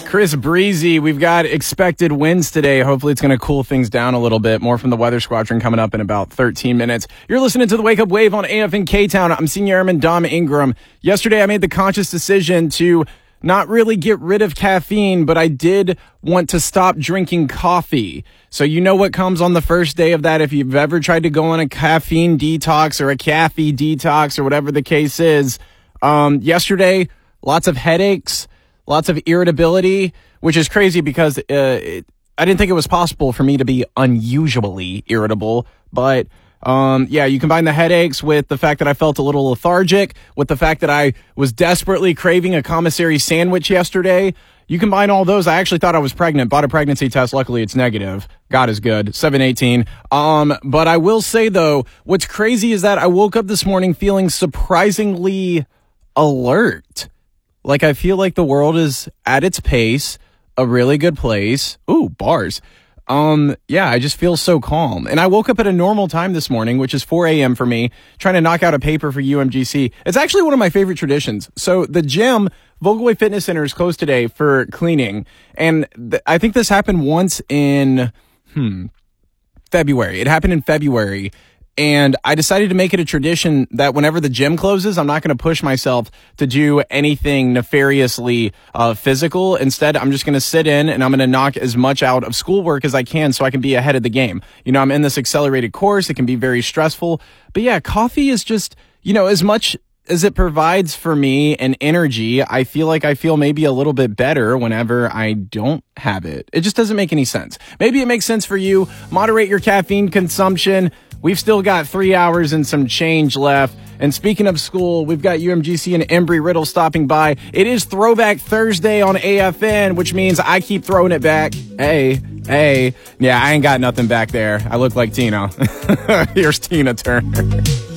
Chris Breezy, we've got expected winds today. Hopefully it's going to cool things down a little bit. More from the Weather Squadron coming up in about 13 minutes. You're listening to the Wake Up Wave on AFN K-Town. I'm Senior Airman Dom Ingram. Yesterday I made the conscious decision to not really get rid of caffeine, but I did want to stop drinking coffee. So you know what comes on the first day of that if you've ever tried to go on a caffeine detox or a caffeine detox or whatever the case is. Yesterday, lots of headaches. Lots of irritability, which is crazy because I didn't think it was possible for me to be unusually irritable. But yeah, you combine the headaches with the fact that I felt a little lethargic, with the fact that I was desperately craving a commissary sandwich yesterday. You combine all those. I actually thought I was pregnant. Bought a pregnancy test. Luckily, it's negative. God is good. 718. But I will say, though, what's crazy is that I woke up this morning feeling surprisingly alert. Like, I feel like the world is at its pace, a really good place. Ooh, bars. Yeah, I just feel so calm. And I woke up at a normal time this morning, which is 4 a.m. for me, trying to knock out a paper for UMGC. It's actually one of my favorite traditions. So the gym, Vogelway Fitness Center, is closed today for cleaning. And I think this happened once in, February. It happened in February. And I decided to make it a tradition that whenever the gym closes, I'm not going to push myself to do anything nefariously physical. Instead, I'm just going to sit in and I'm going to knock as much out of schoolwork as I can so I can be ahead of the game. You know, I'm in this accelerated course. It can be very stressful. But yeah, coffee is just, you know, as much as it provides for me an energy, I feel like I feel maybe a little bit better whenever I don't have it. It just doesn't make any sense. Maybe it makes sense for you. Moderate your caffeine consumption. We've still got 3 hours and some change left. And speaking of school, we've got UMGC and Embry-Riddle stopping by. It is Throwback Thursday on AFN, which means I keep throwing it back. Hey. Yeah, I ain't got nothing back there. I look like Tina. Here's Tina Turner.